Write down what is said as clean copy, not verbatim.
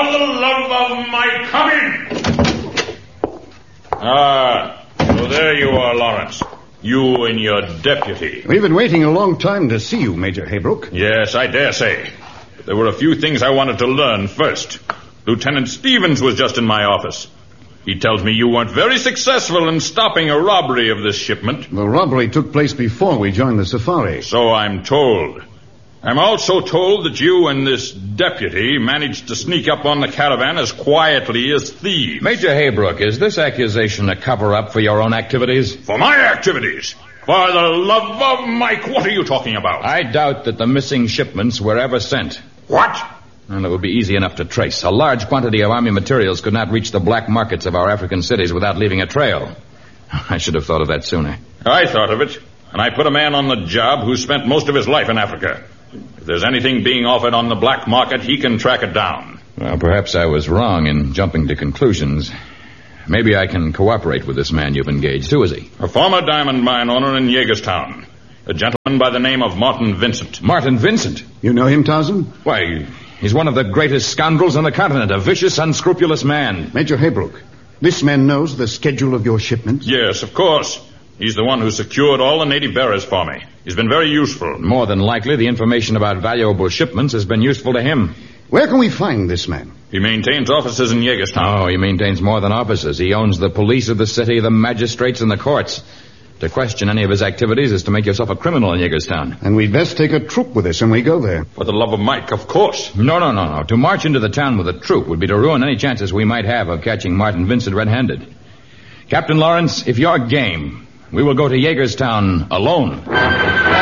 the love of Mike, come in! So there you are, Lawrence. You and your deputy. We've been waiting a long time to see you, Major Haybrook. Yes, I dare say. But there were a few things I wanted to learn first. Lieutenant Stevens was just in my office. He tells me you weren't very successful in stopping a robbery of this shipment. The robbery took place before we joined the safari. So I'm told. I'm also told that you and this deputy managed to sneak up on the caravan as quietly as thieves. Major Haybrook, is this accusation a cover-up for your own activities? For my activities? For the love of Mike, what are you talking about? I doubt that the missing shipments were ever sent. What? And it would be easy enough to trace. A large quantity of Army materials could not reach the black markets of our African cities without leaving a trail. I should have thought of that sooner. I thought of it, and I put a man on the job who spent most of his life in Africa. If there's anything being offered on the black market, he can track it down. Well, perhaps I was wrong in jumping to conclusions. Maybe I can cooperate with this man you've engaged. Who is he? A former diamond mine owner in Yeagerstown. A gentleman by the name of Martin Vincent. Martin Vincent? You know him, Tarzan? Why, he's one of the greatest scoundrels on the continent. A vicious, unscrupulous man. Major Haybrook, this man knows the schedule of your shipments? Yes, of course. He's the one who secured all the native bearers for me. He's been very useful. More than likely, the information about valuable shipments has been useful to him. Where can we find this man? He maintains offices in Yeagerstown. Oh, he maintains more than offices. He owns the police of the city, the magistrates, and the courts. To question any of his activities is to make yourself a criminal in Yeagerstown. And we'd best take a troop with us when we go there. For the love of Mike, of course. No. To march into the town with a troop would be to ruin any chances we might have of catching Martin Vincent red-handed. Captain Lawrence, if you're game, we will go to Yeagerstown alone.